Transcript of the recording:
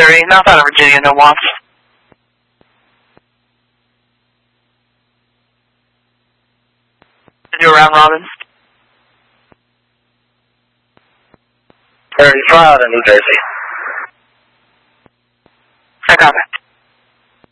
30, north out of Virginia, no wants. To do a round robin. 35 in New Jersey. I got it.